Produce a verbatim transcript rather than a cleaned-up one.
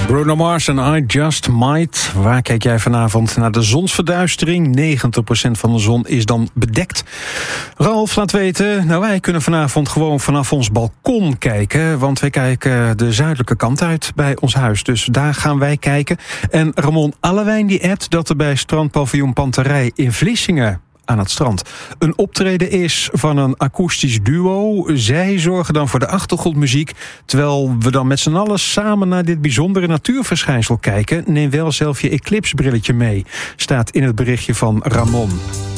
Bruno Mars en I Just Might. Waar kijk jij vanavond naar de zonsverduistering? negentig procent van de zon is dan bedekt. Ralf laat weten, nou wij kunnen vanavond gewoon vanaf ons balkon kijken. Want wij kijken de zuidelijke kant uit bij ons huis. Dus daar gaan wij kijken. En Ramon Allewijn die appt dat er bij strandpaviljoen Panterij in Vlissingen aan het strand een optreden is van een akoestisch duo. Zij zorgen dan voor de achtergrondmuziek, terwijl we dan met z'n allen samen naar dit bijzondere natuurverschijnsel kijken. Neem wel zelf je eclipsebrilletje mee, staat in het berichtje van Ramon.